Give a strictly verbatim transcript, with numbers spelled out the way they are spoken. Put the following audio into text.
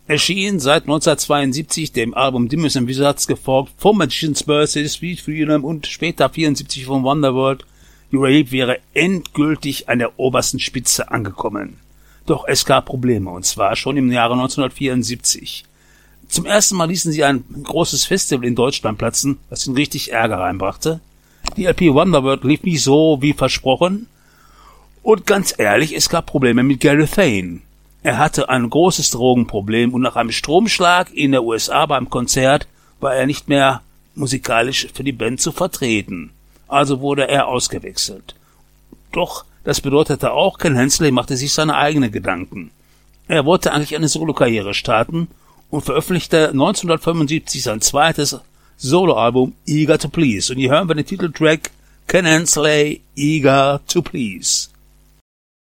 erschien seit neunzehnhundertzweiundsiebzig dem Album Demons and Wizards, gefolgt von Magician's Birthday, Sweet Freedom und später vierundsiebzig von Wonderworld. Uriah wäre endgültig an der obersten Spitze angekommen. Doch es gab Probleme, und zwar schon im Jahre neunzehnhundertvierundsiebzig. Zum ersten Mal ließen sie ein großes Festival in Deutschland platzen, was ihnen richtig Ärger reinbrachte. Die L P Wonderworld lief nicht so wie versprochen. Und ganz ehrlich, es gab Probleme mit Gary Thane. Er hatte ein großes Drogenproblem und nach einem Stromschlag in der U S A beim Konzert war er nicht mehr musikalisch für die Band zu vertreten. Also wurde er ausgewechselt. Doch das bedeutete auch, Ken Hensley machte sich seine eigenen Gedanken. Er wollte eigentlich eine Solokarriere starten und veröffentlichte neunzehnhundertfünfundsiebzig sein zweites Soloalbum Eager to Please. Und hier hören wir den Titeltrack Ken Hensley, Eager to Please.